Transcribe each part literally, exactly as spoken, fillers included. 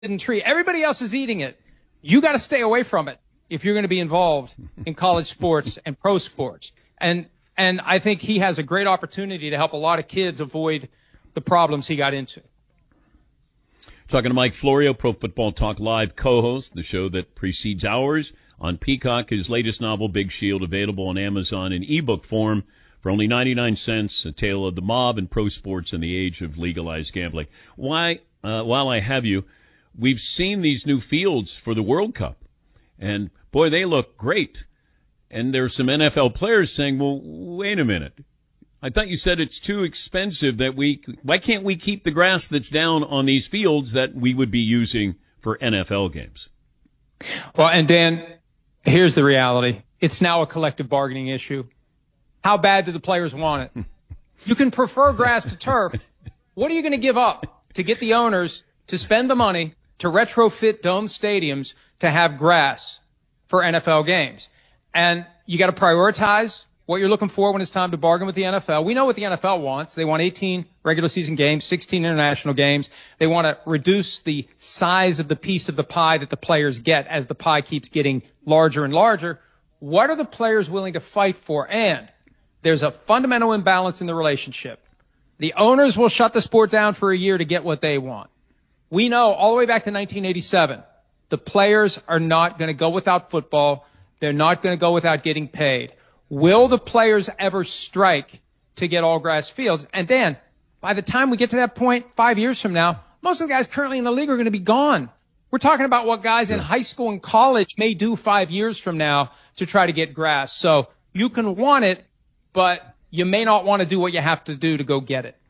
tree. Everybody else is eating it. You got to stay away from it if you're going to be involved in college sports and pro sports. And and I think he has a great opportunity to help a lot of kids avoid the problems he got into. Talking to Mike Florio, Pro Football Talk Live co-host, the show that precedes ours on Peacock. His latest novel, Big Shield, available on Amazon in ebook form for only ninety-nine cents, a tale of the mob and pro sports in the age of legalized gambling. Why, uh, while I have you, we've seen these new fields for the World Cup, and boy, they look great. And there's some N F L players saying, well, wait a minute. I thought you said it's too expensive that we, why can't we keep the grass that's down on these fields that we would be using for N F L games? Well, and Dan, here's the reality. It's now a collective bargaining issue. How bad do the players want it? You can prefer grass to turf. What are you going to give up to get the owners to spend the money to retrofit dome stadiums to have grass for N F L games? And you got to prioritize what you're looking for when it's time to bargain with the N F L. We know what the N F L wants. They want eighteen regular season games, sixteen international games. They want to reduce the size of the piece of the pie that the players get as the pie keeps getting larger and larger. What are the players willing to fight for? And there's a fundamental imbalance in the relationship. The owners will shut the sport down for a year to get what they want. We know all the way back to nineteen eighty-seven, the players are not going to go without football. They're not going to go without getting paid. Will the players ever strike to get all grass fields? And Dan, by the time we get to that point, five years from now, most of the guys currently in the league are going to be gone. We're talking about what guys in high school and college may do five years from now to try to get grass. So you can want it, but you may not want to do what you have to do to go get it.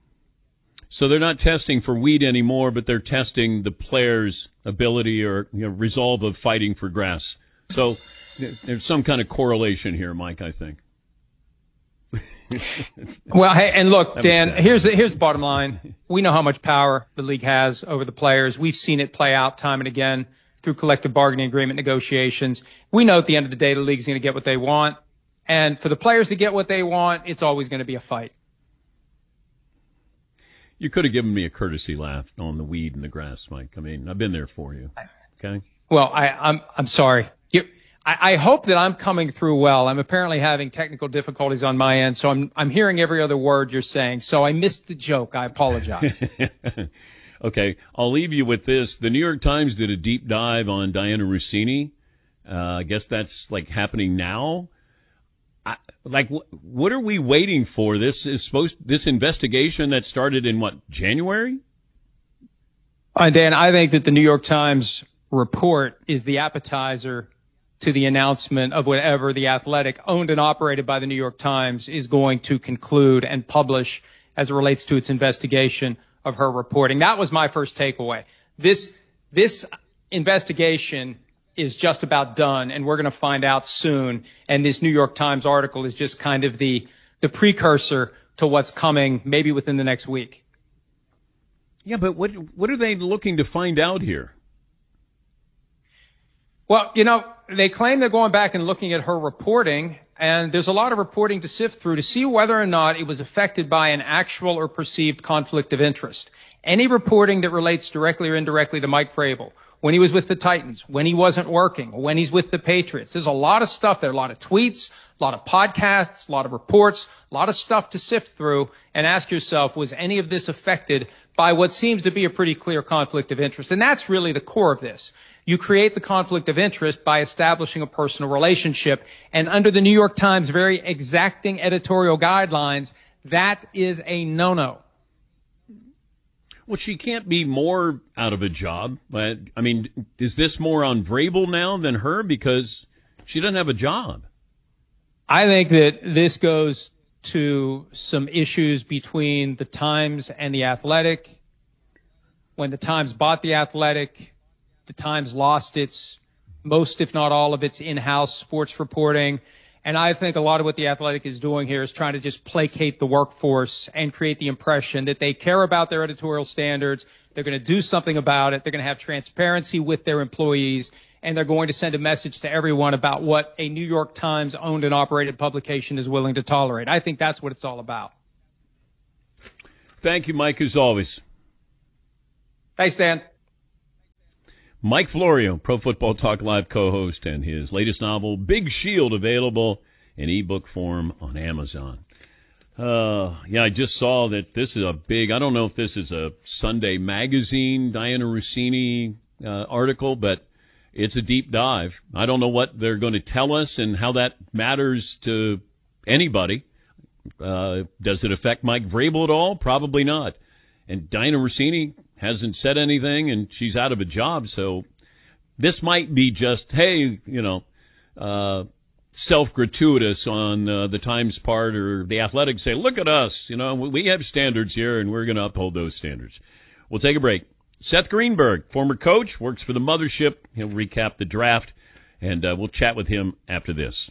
So they're not testing for weed anymore, but they're testing the players' ability or you know, resolve of fighting for grass. So there's some kind of correlation here, Mike, I think. Well, hey, and look, Dan, here's the, here's the bottom line. We know how much power the league has over the players. We've seen it play out time and again through collective bargaining agreement negotiations. We know at the end of the day, the league's going to get what they want. And for the players to get what they want, it's always going to be a fight. You could have given me a courtesy laugh on the weed and the grass, Mike. I mean, I've been there for you. Okay. Well, I, I'm I'm sorry. You, I, I hope that I'm coming through well. I'm apparently having technical difficulties on my end, so I'm I'm hearing every other word you're saying. So I missed the joke. I apologize. Okay, I'll leave you with this. The New York Times did a deep dive on Diana Rossini. Uh, I guess that's like happening now. I, like, wh- what are we waiting for? This is supposed this investigation that started in what, January? Uh, Dan, I think that the New York Times report is the appetizer to the announcement of whatever The Athletic, owned and operated by the New York Times, is going to conclude and publish as it relates to its investigation of her reporting. That was my first takeaway. This this investigation is just about done, and we're going to find out soon. And this New York Times article is just kind of the the precursor to what's coming maybe within the next week. Yeah, but what what are they looking to find out here? Well, you know, they claim they're going back and looking at her reporting, and there's a lot of reporting to sift through to see whether or not it was affected by an actual or perceived conflict of interest. Any reporting that relates directly or indirectly to Mike Vrabel, when he was with the Titans, when he wasn't working, when he's with the Patriots. There's a lot of stuff there, a lot of tweets, a lot of podcasts, a lot of reports, a lot of stuff to sift through and ask yourself, was any of this affected by what seems to be a pretty clear conflict of interest? And that's really the core of this. You create the conflict of interest by establishing a personal relationship. And under the New York Times very exacting editorial guidelines, that is a no-no. Well, she can't be more out of a job. But I mean, is this more on Vrabel now than her because she doesn't have a job? I think that this goes to some issues between the Times and the Athletic. When the Times bought the Athletic, the Times lost its most, if not all, of its in-house sports reporting. And I think a lot of what the Athletic is doing here is trying to just placate the workforce and create the impression that they care about their editorial standards. They're going to do something about it. They're going to have transparency with their employees. And they're going to send a message to everyone about what a New York Times owned and operated publication is willing to tolerate. I think that's what it's all about. Thank you, Mike, as always. Thanks, Dan. Mike Florio, Pro Football Talk Live co-host, and his latest novel, Big Shield, available in ebook form on Amazon. Uh, yeah, I just saw that this is a big, I don't know if this is a Sunday Magazine, Diana Rossini uh, article, but it's a deep dive. I don't know what they're going to tell us and how that matters to anybody. Uh, does it affect Mike Vrabel at all? Probably not. And Diana Rossini hasn't said anything, and she's out of a job, so this might be just, hey, you know, uh, self-gratuitous on uh, the Times part, or the Athletic say, look at us, you know, we have standards here, and we're going to uphold those standards. We'll take a break. Seth Greenberg, former coach, works for the Mothership. He'll recap the draft, and uh, we'll chat with him after this.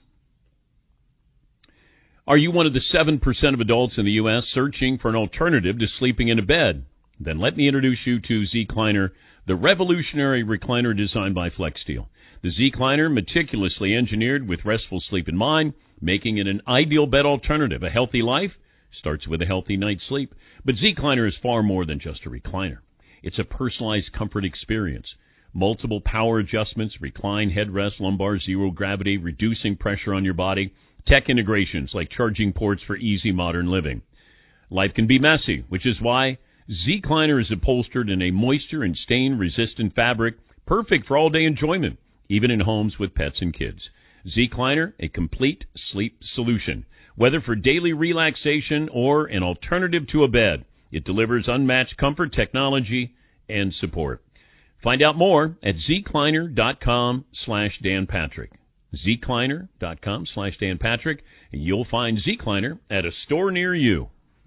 Are you one of the seven percent of adults in the U S searching for an alternative to sleeping in a bed? Then let me introduce you to Zecliner, the revolutionary recliner designed by FlexSteel. The Zecliner, meticulously engineered with restful sleep in mind, making it an ideal bed alternative. A healthy life starts with a healthy night's sleep. But Zecliner is far more than just a recliner. It's a personalized comfort experience. Multiple power adjustments, recline, headrest, lumbar, zero gravity, reducing pressure on your body. Tech integrations like charging ports for easy modern living. Life can be messy, which is why Zecliner is upholstered in a moisture and stain-resistant fabric, perfect for all-day enjoyment, even in homes with pets and kids. Zecliner, a complete sleep solution. Whether for daily relaxation or an alternative to a bed, it delivers unmatched comfort, technology, and support. Find out more at zecliner.com slash Dan Patrick. zecliner.com slash Dan Patrick, and you'll find Zecliner at a store near you.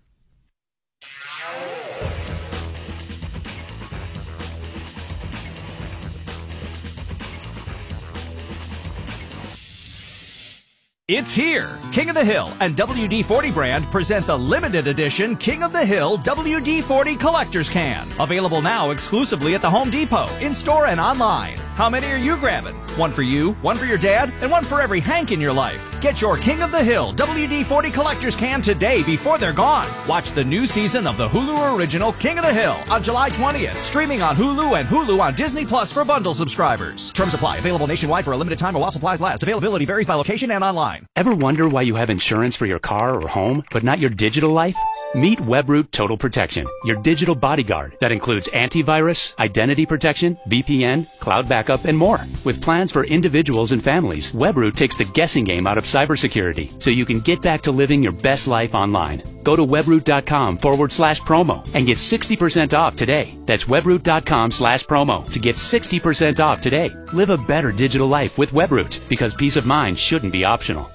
It's here. King of the Hill and W D forty brand present the limited edition King of the Hill W D forty Collector's Can. Available now exclusively at the Home Depot, in-store and online. How many are you grabbing? One for you, one for your dad, and one for every Hank in your life. Get your King of the Hill W D forty Collector's Can today before they're gone. Watch the new season of the Hulu original King of the Hill on July twentieth. Streaming on Hulu and Hulu on Disney Plus for bundle subscribers. Terms apply. Available nationwide for a limited time while supplies last. Availability varies by location and online. Ever wonder why you have insurance for your car or home, but not your digital life? Meet Webroot Total Protection, your digital bodyguard that includes antivirus, identity protection, V P N, cloud backup, and more. With plans for individuals and families, Webroot takes the guessing game out of cybersecurity so you can get back to living your best life online. Go to webroot.com forward slash promo and get sixty percent off today. That's webroot.com slash promo to get sixty percent off today. Live a better digital life with Webroot, because peace of mind shouldn't be optional.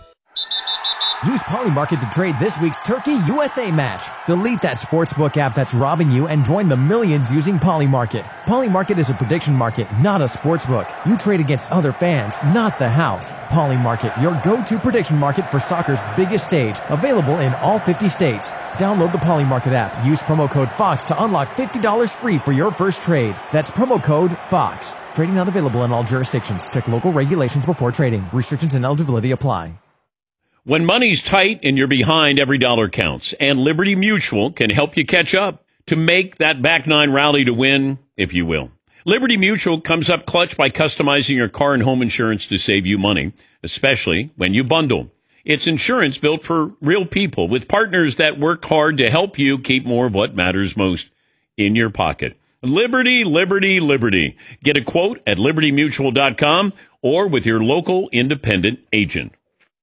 Use Polymarket to trade this week's Turkey U S A match. Delete that sportsbook app that's robbing you and join the millions using Polymarket. Polymarket is a prediction market, not a sportsbook. You trade against other fans, not the house. Polymarket, your go-to prediction market for soccer's biggest stage. Available in all fifty states. Download the Polymarket app. Use promo code FOX to unlock fifty dollars free for your first trade. That's promo code FOX. Trading not available in all jurisdictions. Check local regulations before trading. Restrictions and eligibility apply. When money's tight and you're behind, every dollar counts. And Liberty Mutual can help you catch up to make that back nine rally to win, if you will. Liberty Mutual comes up clutch by customizing your car and home insurance to save you money, especially when you bundle. It's insurance built for real people with partners that work hard to help you keep more of what matters most in your pocket. Liberty, Liberty, Liberty. Get a quote at liberty mutual dot com or with your local independent agent.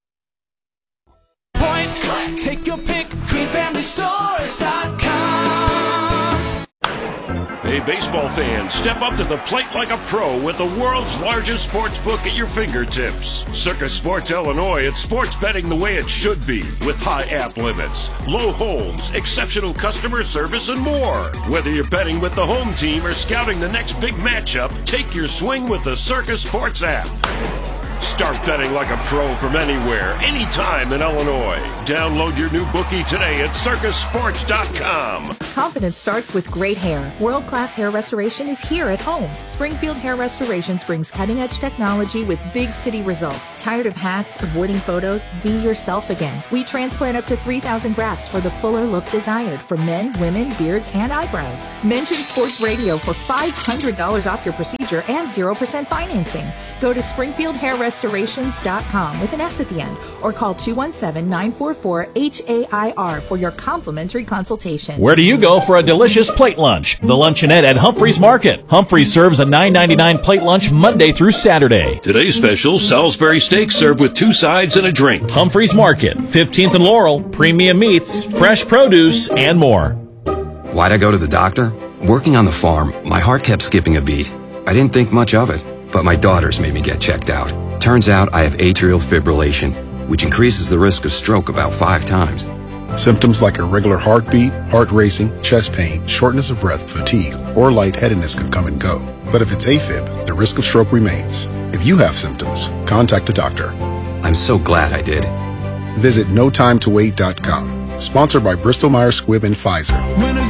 Point, click, take your pick, green family stores dot com. Hey, baseball fans, step up to the plate like a pro with the world's largest sports book at your fingertips. Circus Sports Illinois, it's sports betting the way it should be, with high app limits, low holds, exceptional customer service, and more. Whether you're betting with the home team or scouting the next big matchup, take your swing with the Circus Sports app. Start betting like a pro from anywhere, anytime in Illinois. Download your new bookie today at circus sports dot com. Confidence starts with great hair. World-class hair restoration is here at home. Springfield Hair Restorations brings cutting-edge technology with big city results. Tired of hats, avoiding photos? Be yourself again. We transplant up to three thousand grafts for the fuller look desired for men, women, beards, and eyebrows. Mention Sports Radio for five hundred dollars off your procedure procedure and zero percent financing. Go to springfield hair restorations dot com with an S at the end or call two one seven, nine four four, H A I R for your complimentary consultation. Where do you go for a delicious plate lunch? The Luncheonette at Humphreys Market. Humphreys serves a nine ninety-nine plate lunch Monday through Saturday. Today's special, Salisbury steak served with two sides and a drink. Humphreys Market, fifteenth and Laurel, premium meats, fresh produce, and more. Why'd I go to the doctor? Working on the farm, my heart kept skipping a beat. I didn't think much of it, but my daughters made me get checked out. Turns out I have atrial fibrillation, which increases the risk of stroke about five times. Symptoms like irregular heartbeat, heart racing, chest pain, shortness of breath, fatigue, or lightheadedness can come and go. But if it's AFib, the risk of stroke remains. If you have symptoms, contact a doctor. I'm so glad I did. Visit no time to wait dot com. Sponsored by Bristol Myers Squibb and Pfizer.